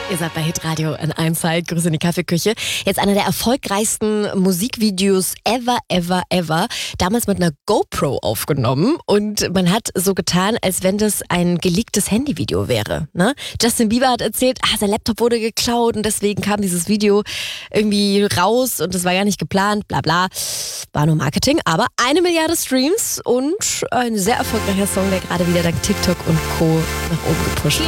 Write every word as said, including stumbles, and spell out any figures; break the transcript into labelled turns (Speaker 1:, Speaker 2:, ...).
Speaker 1: Ihr seid bei Hitradio in Einzeit. Grüße in die Kaffeeküche. Jetzt einer der erfolgreichsten Musikvideos ever, ever, ever. Damals mit einer GoPro aufgenommen. Und man hat so getan, als wenn das ein geleaktes Handyvideo wäre. Ne? Justin Bieber hat erzählt, ah, sein Laptop wurde geklaut und deswegen kam dieses Video irgendwie raus und das war gar nicht geplant, bla bla. War nur Marketing, aber eine Milliarde Streams und ein sehr erfolgreicher Song, der gerade wieder dank TikTok und Co. nach oben gepusht wird.